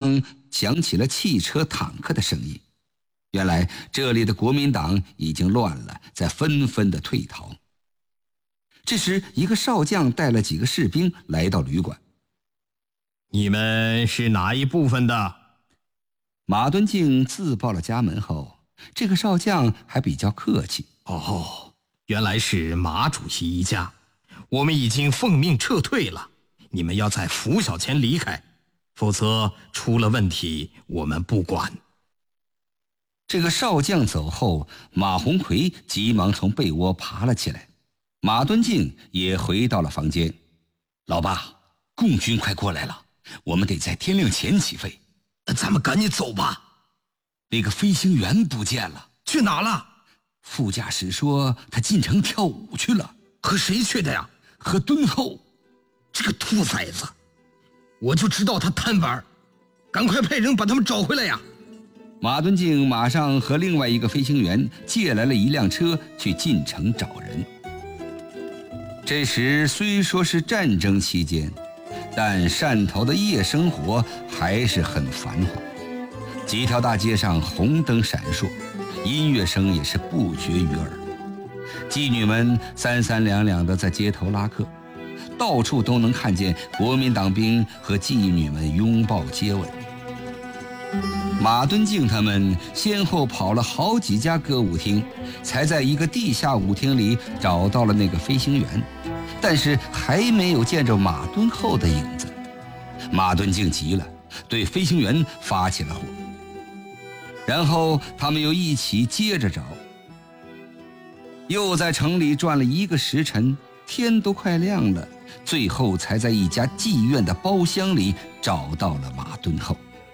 方响起了汽车坦克的声音。原来这里的国民党已经乱了，在纷纷的退逃。这时一个少将带了几个士兵来到旅馆。 你们是哪一部分的？ 马敦敬自报了家门后，这个少将还比较客气。 哦，原来是马主席一家，我们已经奉命撤退了，你们要在拂晓前离开，否则出了问题我们不管。 这个少将走后，马鸿逵急忙从被窝爬了起来，马敦敬也回到了房间。老爸，共军快过来了，我们得在天亮前起飞。 咱们赶紧走吧。 那个飞行员不见了。 去哪了？ 副驾驶说他进城跳舞去了。 和谁去的呀？ 和敦厚。 这个兔崽子，我就知道他贪玩，赶快派人把他们找回来呀！ 马敦敬马上和另外一个飞行员借来了一辆车去进城找人。这时虽说是战争期间，但汕头的夜生活还是很繁华，几条大街上红灯闪烁，音乐声也是不绝于耳。妓女们三三两两的在街头拉客，到处都能看见国民党兵和妓女们拥抱接吻。马敦敬他们先后跑了好几家歌舞厅，才在一个地下舞厅里找到了那个飞行员，但是还没有见着马敦厚的影子。马敦敬急了，对飞行员发起了火。然后他们又一起接着找，又在城里转了1个时辰，天都快亮了，最后才在一家妓院的包厢里找到了马敦厚。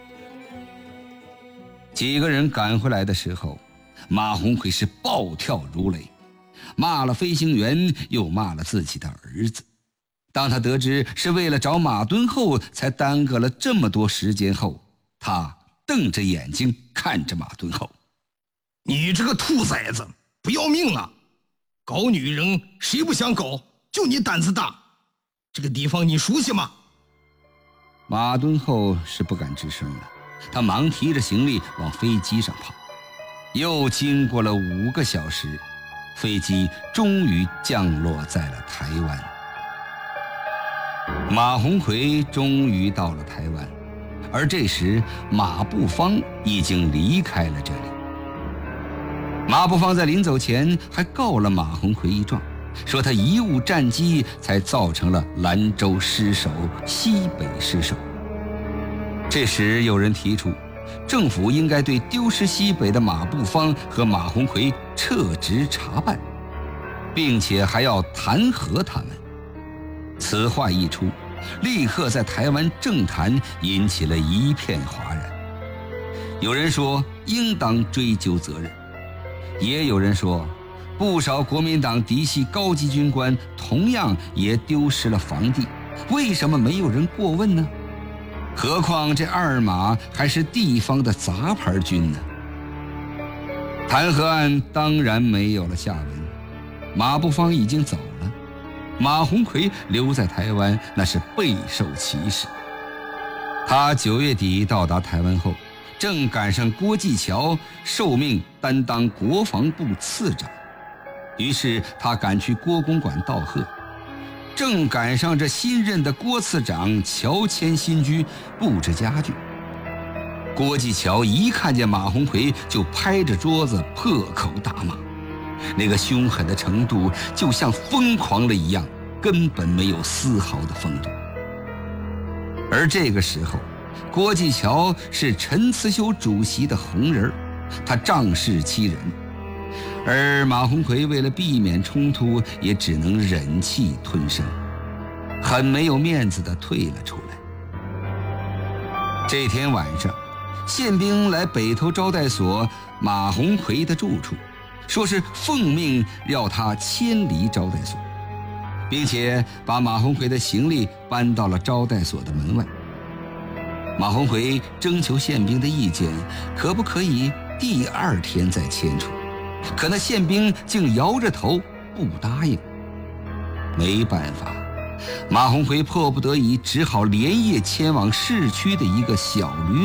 几个人赶回来的时候，马鸿逵是暴跳如雷，骂了飞行员，又骂了自己的儿子。当他得知是为了找马敦厚才耽搁了这么多时间后，他瞪着眼睛看着马敦厚。 你这个兔崽子，不要命了？搞女人谁不想搞？就你胆子大。这个地方你熟悉吗？ 马敦厚是不敢吱声了，他忙提着行李往飞机上跑。又经过了5个小时，飞机终于降落在了台湾。马鸿逵终于到了台湾，而这时马步芳已经离开了这里。马步芳在临走前还告了马鸿逵一状，说他贻误战机，才造成了兰州失守、西北失守。这时有人提出，政府应该对丢失西北的马步芳和马鸿逵撤职查办，并且还要弹劾他们。此话一出，立刻在台湾政坛引起了一片哗然。有人说应当追究责任，也有人说不少国民党嫡系高级军官同样也丢失了防地，为什么没有人过问呢？何况这二马还是地方的杂牌军呢？弹劾案当然没有了下文，马步芳已经走了，马鸿逵留在台湾，那是备受歧视。他9月底到达台湾后，正赶上郭继桥受命担当国防部次长，于是他赶去郭公馆道贺。正赶上这新任的郭次长乔迁新居，布置家具。郭继桥一看见马鸿逵就拍着桌子破口大骂，那个凶狠的程度就像疯狂了一样，根本没有丝毫的风度。而这个时候，郭继桥是陈慈修主席的红人，他仗势欺人，而马鸿逵为了避免冲突，也只能忍气吞声，很没有面子地退了出来。这天晚上，宪兵来北投招待所马鸿逵的住处，说是奉命要他迁离招待所，并且把马鸿逵的行李搬到了招待所的门外。马鸿逵征求宪兵的意见，可不可以第2天再迁出？可那宪兵竟摇着头不答应。没办法，马鸿逵迫不得已只好连夜迁往市区的一个小旅